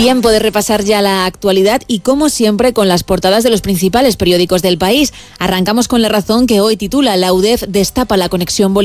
Tiempo de repasar ya la actualidad y, como siempre, con las portadas de los principales periódicos del país. Arrancamos con La Razón, que hoy titula: La UDEF destapa la conexión